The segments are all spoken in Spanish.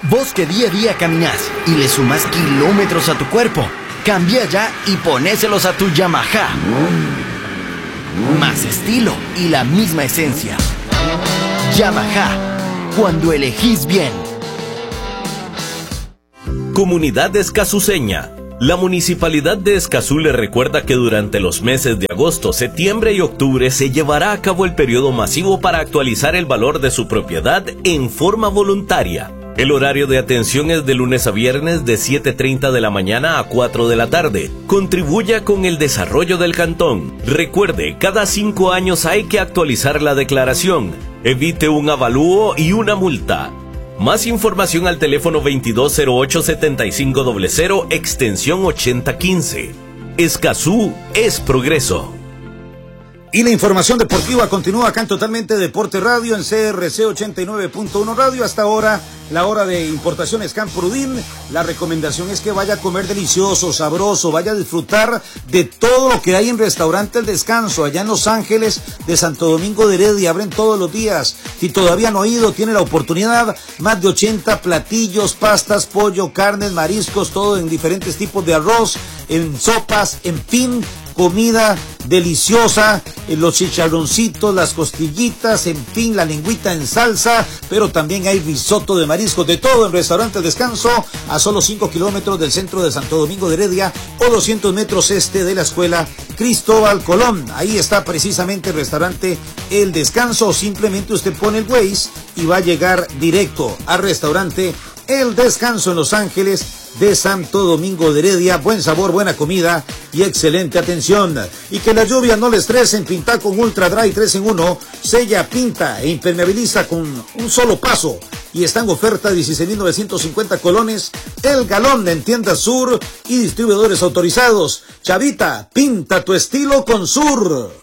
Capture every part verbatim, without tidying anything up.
Vos que día a día caminás y le sumás kilómetros a tu cuerpo, cambia ya y ponéselos a tu Yamaha. Más estilo y la misma esencia. Yamaha, cuando elegís bien. Comunidad escazuseña. La Municipalidad de Escazú le recuerda que durante los meses de agosto, septiembre y octubre se llevará a cabo el periodo masivo para actualizar el valor de su propiedad en forma voluntaria. El horario de atención es de lunes a viernes de siete treinta de la mañana a cuatro de la tarde. Contribuya con el desarrollo del cantón. Recuerde, cada cinco años hay que actualizar la declaración. Evite un avalúo y una multa. Más información al teléfono veintidós cero ocho setenta y cinco cero cero, extensión ochenta quince. Escazú es progreso. Y la información deportiva continúa acá en Totalmente Deporte Radio en C R C ochenta y nueve punto uno Radio. Hasta ahora, la hora de importaciones Camprodin. La recomendación es que vaya a comer delicioso, sabroso, vaya a disfrutar de todo lo que hay en Restaurante El Descanso, allá en Los Ángeles de Santo Domingo de Heredia. Abren todos los días. Si todavía no ha ido, tiene la oportunidad. Más de ochenta platillos, pastas, pollo, carnes, mariscos, todo en diferentes tipos de arroz, en sopas, en fin. Comida deliciosa, los chicharroncitos, las costillitas, en fin, la lengüita en salsa, pero también hay risotto de mariscos, de todo en Restaurante El Descanso, a solo cinco kilómetros del centro de Santo Domingo de Heredia o doscientos metros este de la escuela Cristóbal Colón. Ahí está precisamente el Restaurante El Descanso, o simplemente usted pone el Waze y va a llegar directo al Restaurante El Descanso en Los Ángeles de Santo Domingo de Heredia. Buen sabor, buena comida y excelente atención. Y que la lluvia no le estresen, pinta con Ultra Dry tres en uno, sella, pinta e impermeabiliza con un solo paso. Y está en oferta dieciséis mil novecientos cincuenta colones el galón en Tiendas Sur y distribuidores autorizados. Chavita, pinta tu estilo con Sur.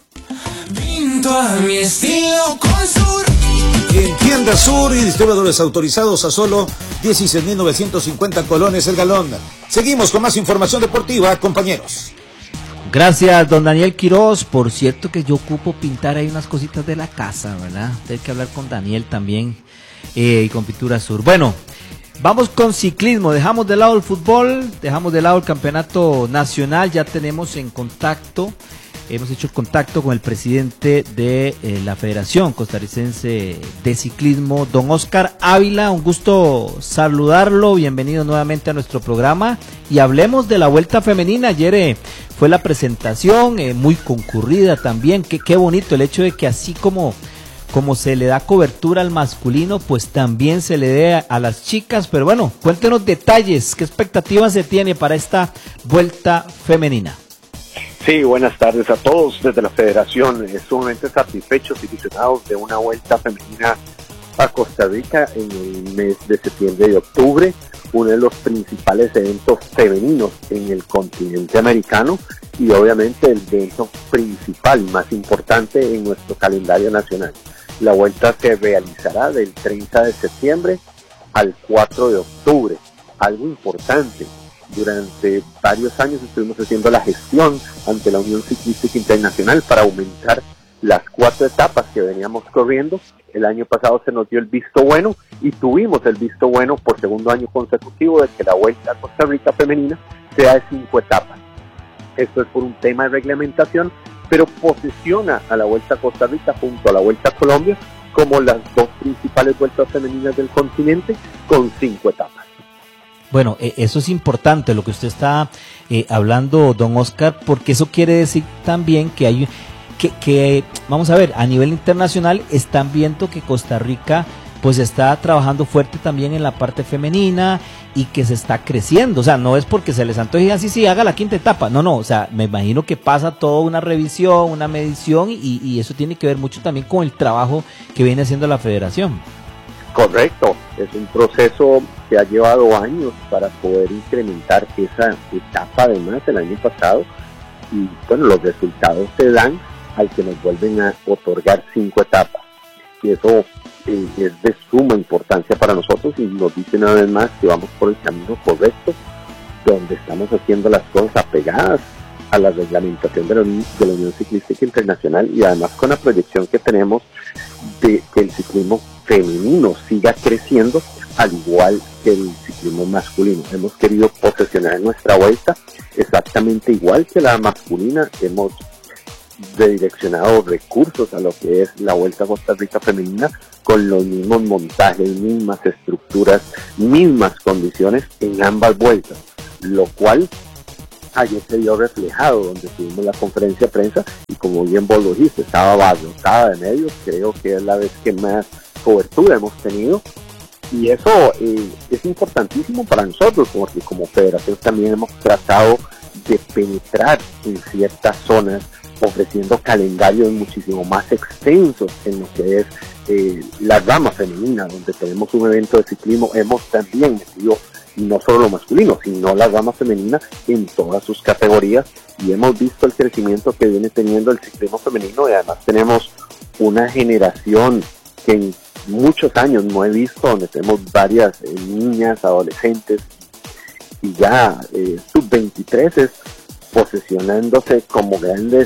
Pinto a mi estilo con Sur. En Tiendas Sur y distribuidores autorizados a solo dieciséis mil novecientos cincuenta colones el galón. Seguimos con más información deportiva, compañeros. Gracias, don Daniel Quiroz. Por cierto que yo ocupo pintar ahí unas cositas de la casa, ¿verdad? Hay que hablar con Daniel también eh, y con Pintura Sur. Bueno, vamos con ciclismo. Dejamos de lado el fútbol, dejamos de lado el campeonato nacional. Ya tenemos en contacto Hemos hecho contacto con el presidente de eh, la Federación Costarricense de Ciclismo, don Oscar Ávila. Un gusto saludarlo, bienvenido nuevamente a nuestro programa y hablemos de la Vuelta Femenina. Ayer eh, fue la presentación, eh, muy concurrida también. Qué, qué bonito el hecho de que así como, como se le da cobertura al masculino, pues también se le dé a, a las chicas. Pero bueno, cuéntenos detalles, qué expectativas se tiene para esta Vuelta Femenina. Sí, buenas tardes a todos desde la Federación, eh, sumamente satisfechos y ilusionados de una vuelta femenina a Costa Rica en el mes de septiembre y octubre, uno de los principales eventos femeninos en el continente americano y obviamente el evento principal más importante en nuestro calendario nacional. La vuelta se realizará del treinta de septiembre al cuatro de octubre, algo importante. Durante varios años estuvimos haciendo la gestión ante la Unión Ciclística Internacional para aumentar las cuatro etapas que veníamos corriendo. El año pasado se nos dio el visto bueno y tuvimos el visto bueno por segundo año consecutivo de que la Vuelta a Costa Rica femenina sea de cinco etapas. Esto es por un tema de reglamentación, pero posiciona a la Vuelta a Costa Rica junto a la Vuelta a Colombia como las dos principales vueltas femeninas del continente con cinco etapas. Bueno, eh, eso es importante lo que usted está eh, hablando, don Oscar, porque eso quiere decir también que hay, que, que, vamos a ver, a nivel internacional están viendo que Costa Rica pues está trabajando fuerte también en la parte femenina y que se está creciendo. O sea, no es porque se les antoje y así sí, haga la quinta etapa. No, no, o sea, me imagino que pasa toda una revisión, una medición y, y eso tiene que ver mucho también con el trabajo que viene haciendo la Federación. Correcto, es un proceso que ha llevado años para poder incrementar esa etapa además el año pasado y bueno, los resultados se dan al que nos vuelven a otorgar cinco etapas y eso eh, es de suma importancia para nosotros y nos dice una vez más que vamos por el camino correcto, donde estamos haciendo las cosas apegadas a la reglamentación de la, de la Unión Ciclística Internacional y además con la proyección que tenemos de que el ciclismo femenino siga creciendo al igual que el ciclismo masculino. Hemos querido posesionar nuestra vuelta exactamente igual que la masculina. Hemos redireccionado recursos a lo que es la Vuelta a Costa Rica femenina con los mismos montajes, mismas estructuras, mismas condiciones en ambas vueltas, lo cual ayer se vio reflejado donde tuvimos la conferencia de prensa y como bien vos lo dijiste, estaba abarrotada de medios. Creo que es la vez que más cobertura hemos tenido y eso eh, es importantísimo para nosotros porque como federación también hemos tratado de penetrar en ciertas zonas ofreciendo calendarios muchísimo más extensos en lo que es eh, la rama femenina, donde tenemos un evento de ciclismo. Hemos también metido no solo lo masculino, sino la rama femenina en todas sus categorías y hemos visto el crecimiento que viene teniendo el ciclismo femenino y además tenemos una generación que en muchos años no he visto, donde tenemos varias eh, niñas, adolescentes y ya eh, sub veintitrés posesionándose como grandes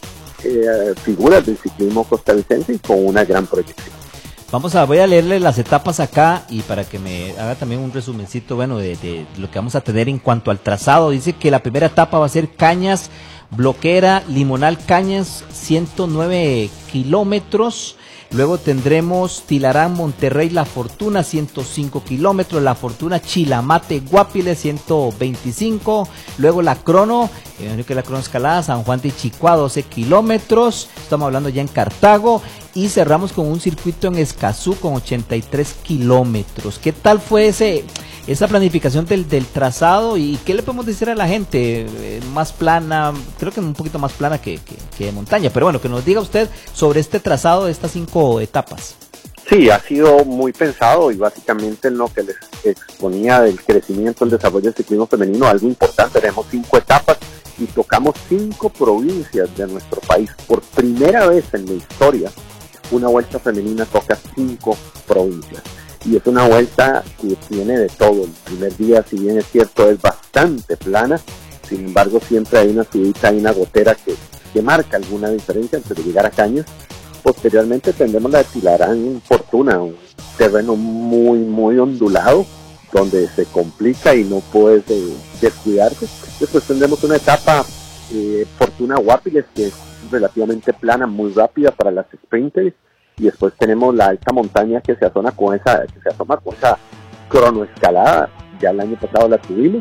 eh, figuras del ciclismo costarricense y con una gran proyección. Vamos a, voy a leerle las etapas acá y para que me haga también un resumencito, bueno, de, de lo que vamos a tener en cuanto al trazado. Dice que la primera etapa va a ser Cañas, Bloquera, Limonal Cañas, ciento nueve kilómetros. Luego tendremos Tilarán, Monterrey, La Fortuna, ciento cinco kilómetros. La Fortuna, Chilamate, Guapiles, ciento veinticinco. Luego la Crono, eh, que la Crono Escalada, San Juan de Chicua, doce kilómetros. Estamos hablando ya en Cartago. Y cerramos con un circuito en Escazú con ochenta y tres kilómetros. ¿Qué tal fue ese, esa planificación del, del trazado? ¿Y qué le podemos decir a la gente? Eh, más plana, creo que un poquito más plana que, que, que de montaña. Pero bueno, que nos diga usted sobre este trazado de estas cinco etapas. Sí, ha sido muy pensado y básicamente en lo que les exponía del crecimiento, el desarrollo del ciclismo femenino, algo importante. Tenemos cinco etapas y tocamos cinco provincias de nuestro país. Por primera vez en la historia, una vuelta femenina toca cinco provincias y es una vuelta que tiene de todo. El primer día, si bien es cierto, es bastante plana, sin embargo siempre hay una subida y una gotera que, que marca alguna diferencia antes de llegar a Cañas. Posteriormente tendremos la de Tilarán, Fortuna, un terreno muy muy ondulado donde se complica y no puedes eh, descuidarte. Después tendremos una etapa eh, Fortuna Guapiles, que es relativamente plana, muy rápida para las sprinters, y después tenemos la alta montaña que se asoma con esa, que se asoma con esa cronoescalada. Ya el año pasado la tuvimos,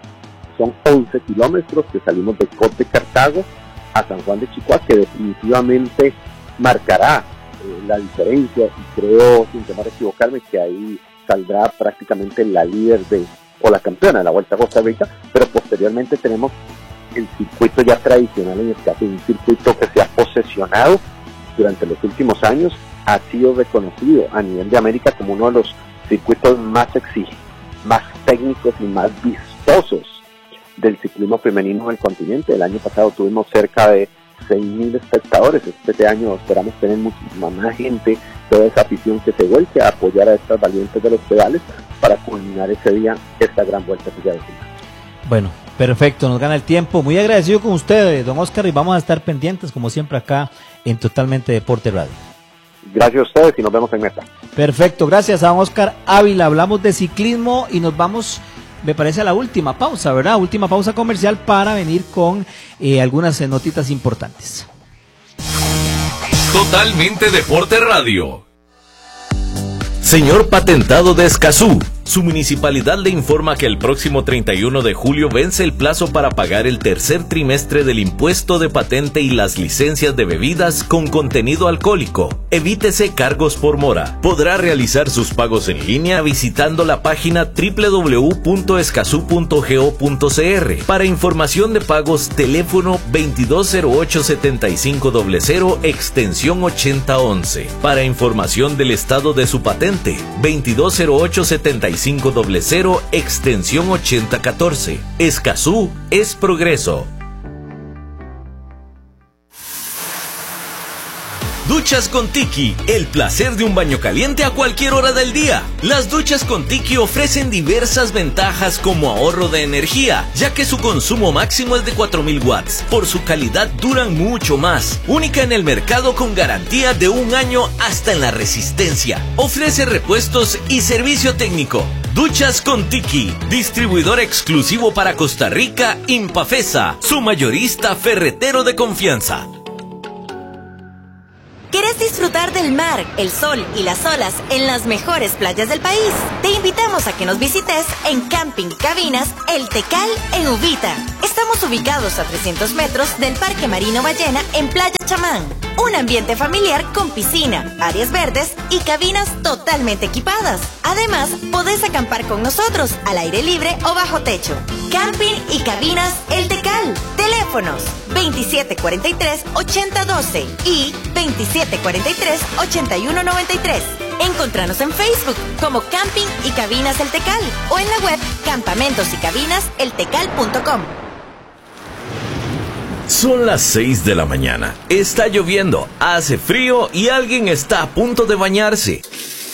son once kilómetros que salimos de Cote Cartago a San Juan de Chicua, que definitivamente marcará eh, la diferencia y creo, sin temor a equivocarme, que ahí saldrá prácticamente la líder de, o la campeona de la Vuelta a Costa Rica. Pero posteriormente tenemos el circuito ya tradicional en Escazú, un circuito que se ha posesionado durante los últimos años, ha sido reconocido a nivel de América como uno de los circuitos más exigentes, más técnicos y más vistosos del ciclismo femenino del continente. El año pasado tuvimos cerca de seis mil espectadores. Este año esperamos tener muchísima más gente, toda esa afición que se vuelque a apoyar a estas valientes de los pedales para culminar ese día esta gran vuelta que ya decimos. Bueno, perfecto, nos gana el tiempo. Muy agradecido con ustedes, don Oscar, y vamos a estar pendientes, como siempre, acá en Totalmente Deporte Radio. Gracias a ustedes y nos vemos en meta. Perfecto, gracias a don Oscar Ávila. Hablamos de ciclismo y nos vamos, me parece, a la última pausa, ¿verdad? Última pausa comercial para venir con eh, algunas eh, notitas importantes. Totalmente Deporte Radio. Señor Patentado de Escazú, su municipalidad le informa que el próximo treinta y uno de julio vence el plazo para pagar el tercer trimestre del impuesto de patente y las licencias de bebidas con contenido alcohólico. Evítese cargos por mora. Podrá realizar sus pagos en línea visitando la página doble u doble u doble u punto escazú punto go punto c r. Para información de pagos, teléfono veintidós cero ocho setenta y cinco cero cero, extensión ochenta once. Para información del estado de su patente, veintidós cero ocho setenta y cinco cero cero, extensión ochenta catorce. Escazú es progreso. Duchas con Tiki, el placer de un baño caliente a cualquier hora del día. Las duchas con Tiki ofrecen diversas ventajas como ahorro de energía, ya que su consumo máximo es de cuatro mil watts. Por su calidad duran mucho más. Única en el mercado con garantía de un año hasta en la resistencia. Ofrece repuestos y servicio técnico. Duchas con Tiki, distribuidor exclusivo para Costa Rica, Impafesa, su mayorista ferretero de confianza. ¿Quieres disfrutar del mar, el sol y las olas en las mejores playas del país? Te invitamos a que nos visites en Camping y Cabinas El Tecal en Uvita. Estamos ubicados a trescientos metros del Parque Marino Ballena en Playa Chamán. Un ambiente familiar con piscina, áreas verdes y cabinas totalmente equipadas. Además, podés acampar con nosotros al aire libre o bajo techo. Camping y Cabinas El Tecal. Teléfonos veintisiete cuarenta y tres, ochenta doce y veintisiete cuarenta y tres, ochenta y uno noventa y tres. Encontranos en Facebook como Camping y Cabinas El Tecal o en la web campamentos y cabinas el tecal punto com. Son las seis de la mañana. Está lloviendo, hace frío y alguien está a punto de bañarse.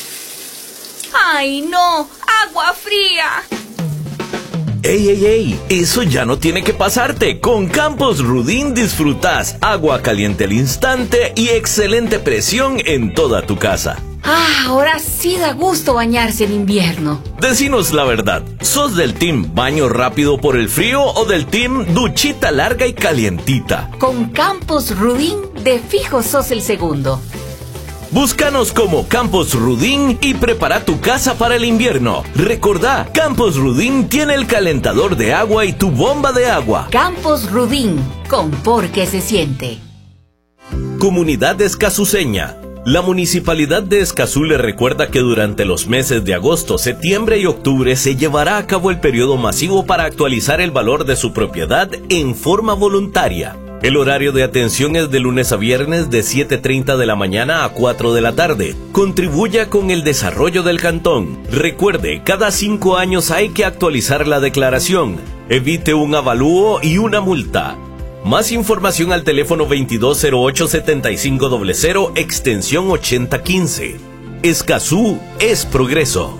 ¡Ay, no! ¡Agua fría! ¡Ey, ey, ey! Eso ya no tiene que pasarte. Con Campos Rudín disfrutas agua caliente al instante y excelente presión en toda tu casa. Ah, ahora sí da gusto bañarse en invierno. Decinos la verdad, ¿sos del team baño rápido por el frío o del team duchita larga y calientita? Con Campos Rudín, de fijo sos el segundo. Búscanos como Campos Rudín y prepara tu casa para el invierno. Recordá, Campos Rudín tiene el calentador de agua y tu bomba de agua. Campos Rudín, con por qué se siente. Comunidad escazuseña. La Municipalidad de Escazú le recuerda que durante los meses de agosto, septiembre y octubre se llevará a cabo el periodo masivo para actualizar el valor de su propiedad en forma voluntaria. El horario de atención es de lunes a viernes de siete treinta de la mañana a cuatro de la tarde. Contribuya con el desarrollo del cantón. Recuerde, cada cinco años hay que actualizar la declaración. Evite un avalúo y una multa. Más información al teléfono veintidós cero ocho, setenta y cinco cero cero, extensión ochenta quince. Escazú es progreso.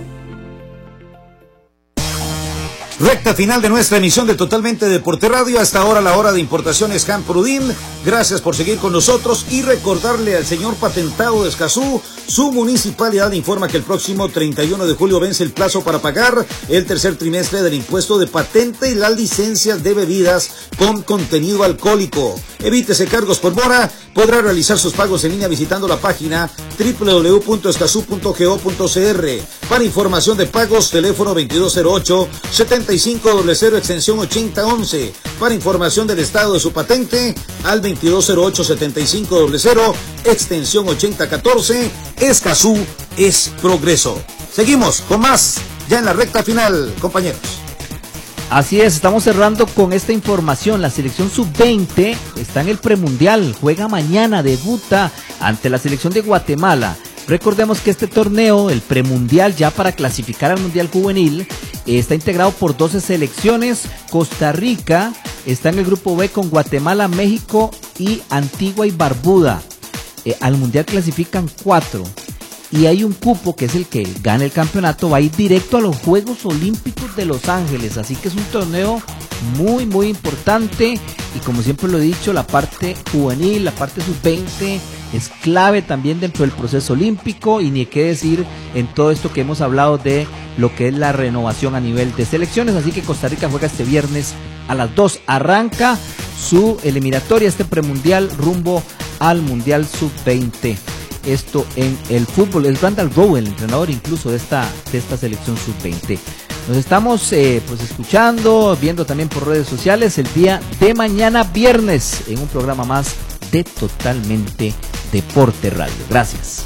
Recta final de nuestra emisión de Totalmente Deporte Radio. Hasta ahora la hora de importaciones Camprudin. Gracias por seguir con nosotros y recordarle al señor patentado de Escazú, su municipalidad informa que el próximo treinta y uno de julio vence el plazo para pagar el tercer trimestre del impuesto de patente y las licencias de bebidas con contenido alcohólico. Evítese cargos por mora. Podrá realizar sus pagos en línea visitando la página doble u doble u doble u punto escazú punto go punto c r. Para información de pagos, teléfono veintidós cero ocho, setenta y cinco cero cero, extensión ochenta once. Para información del estado de su patente, al veintidós cero ocho, setenta y cinco cero cero, extensión ochenta catorce. Escazú es progreso. Seguimos con más ya en la recta final, compañeros. Así es, estamos cerrando con esta información. La selección sub veinte está en el premundial, juega mañana, debuta ante la selección de Guatemala. Recordemos que este torneo, el premundial, ya para clasificar al mundial juvenil, está integrado por doce selecciones. Costa Rica está en el grupo B con Guatemala, México y Antigua y Barbuda. Eh, al mundial clasifican cuatro. Y hay un cupo que es el que gana el campeonato, va a ir directo a los Juegos Olímpicos de Los Ángeles, así que es un torneo muy muy importante y como siempre lo he dicho, la parte juvenil, la parte sub veinte es clave también dentro del proceso olímpico y ni qué decir en todo esto que hemos hablado de lo que es la renovación a nivel de selecciones, así que Costa Rica juega este viernes a las dos, arranca su eliminatoria, este premundial rumbo al Mundial sub veinte. Esto en el fútbol, es Randall Rowe, el entrenador incluso de esta, de esta selección sub veinte. Nos estamos eh, pues escuchando, viendo también por redes sociales el día de mañana viernes en un programa más de Totalmente Deporte Radio. Gracias.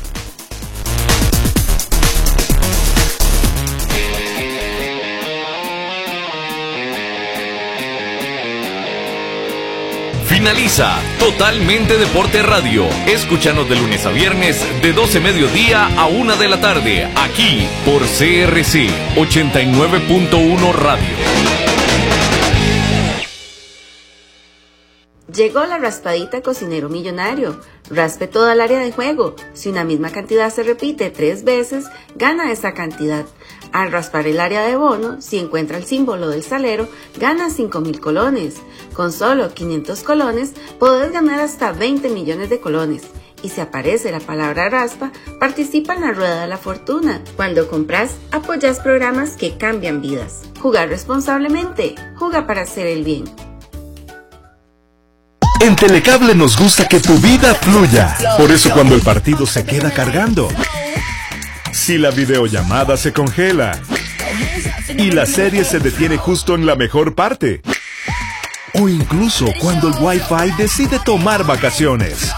Finaliza Totalmente Deporte Radio. Escúchanos de lunes a viernes de doce mediodía a una de la tarde, aquí por C R C ochenta y nueve punto uno Radio. Llegó la raspadita Cocinero Millonario. Raspe toda el área de juego. Si una misma cantidad se repite tres veces, gana esa cantidad. Al raspar el área de bono, si encuentra el símbolo del salero, gana cinco mil colones. Con solo quinientos colones, podés ganar hasta veinte millones de colones. Y si aparece la palabra raspa, participa en la rueda de la fortuna. Cuando compras, apoyas programas que cambian vidas. Jugar responsablemente. Juega para hacer el bien. En Telecable nos gusta que tu vida fluya. Por eso cuando el partido se queda cargando, si la videollamada se congela y la serie se detiene justo en la mejor parte, o incluso cuando el Wi-Fi decide tomar vacaciones,